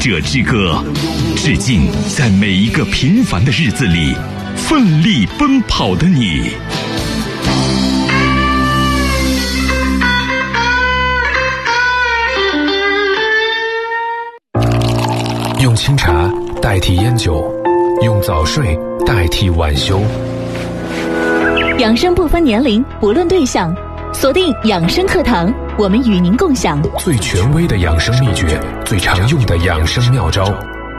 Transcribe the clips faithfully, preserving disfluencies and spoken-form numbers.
者之歌，致敬在每一个平凡的日子里奋力奔跑的你。 用清茶代替烟酒，用早睡代替晚休。 养生不分年龄，不论对象，锁定养生课堂，我们与您共享最权威的养生秘诀，最常用的养生妙招。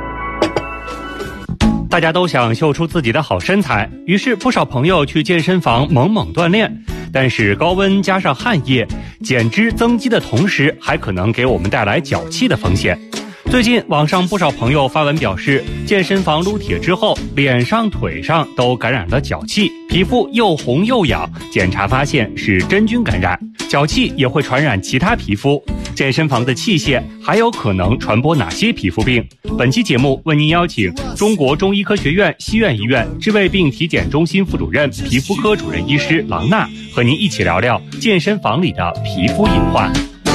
大家都想秀出自己的好身材，于是不少朋友去健身房猛猛锻炼。但是高温加上汗液，减脂增肌的同时，还可能给我们带来脚气的风险。最近网上不少朋友发文表示，健身房撸铁之后，脸上腿上都感染了脚气，皮肤又红又痒，检查发现是真菌感染。脚气也会传染其他皮肤，健身房的器械还有可能传播哪些皮肤病？本期节目为您邀请中国中医科学院西苑医院治胃病体检中心副主任、皮肤科主任医师郎娜，和您一起聊聊健身房里的皮肤隐患。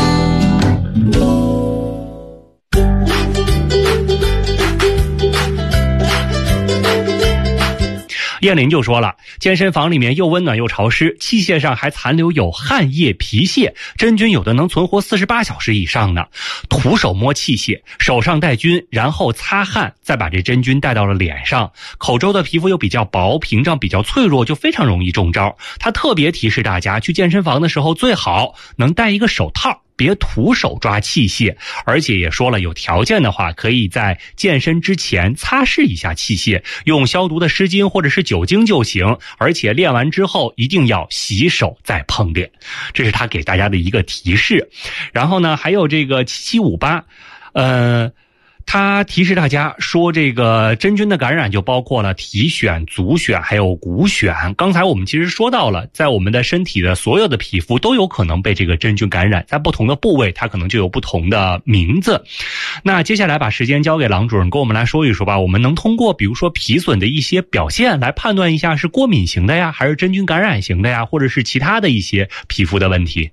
燕林就说了，健身房里面又温暖又潮湿，器械上还残留有汗液、皮屑，真菌有的能存活四十八小时以上呢。徒手摸器械，手上带菌，然后擦汗，再把这真菌带到了脸上，口周的皮肤又比较薄，屏障比较脆弱，就非常容易中招。他特别提示大家，去健身房的时候最好能戴一个手套，别徒手抓器械，而且也说了，有条件的话可以在健身之前擦拭一下器械，用消毒的湿巾或者是酒精就行，而且练完之后一定要洗手再碰脸，这是他给大家的一个提示。然后呢，还有这个七七五八，呃他提示大家说，这个真菌的感染就包括了体癣、足癣还有骨癣。刚才我们其实说到了，在我们的身体的所有的皮肤都有可能被这个真菌感染，在不同的部位它可能就有不同的名字。那接下来把时间交给郎主任，跟我们来说一说吧。我们能通过比如说皮损的一些表现来判断一下是过敏型的呀，还是真菌感染型的呀，或者是其他的一些皮肤的问题。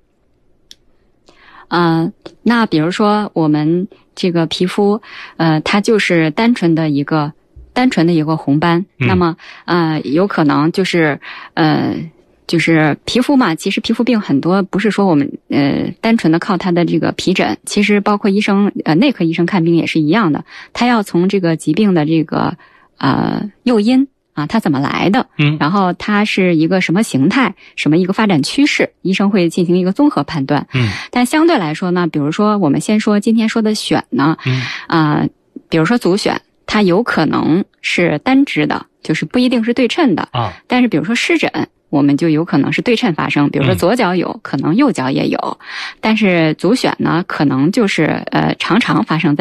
呃，那比如说我们这个皮肤，呃，它就是单纯的一个单纯的一个红斑，嗯、那么呃，有可能就是呃，就是皮肤嘛，其实皮肤病很多不是说我们呃单纯的靠它的这个皮疹，其实包括医生呃内科医生看病也是一样的，他要从这个疾病的这个呃诱因。啊，它怎么来的？嗯，然后它是一个什么形态，什么一个发展趋势，医生会进行一个综合判断。嗯，但相对来说呢，比如说我们先说今天说的癣呢，嗯，啊、呃，比如说足癣，它有可能是单支的，就是不一定是对称的啊。但是比如说湿疹，我们就有可能是对称发生，比如说左脚有，嗯、可能右脚也有，但是足癣呢，可能就是呃常常发生在